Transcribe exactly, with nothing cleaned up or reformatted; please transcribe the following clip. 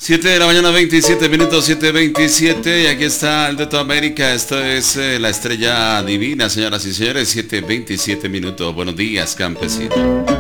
siete de la mañana, veintisiete minutos, siete veintisiete, y aquí está el de toda América. Esto es eh, la estrella divina, señoras y señores, siete veintisiete minutos. Buenos días, campesino.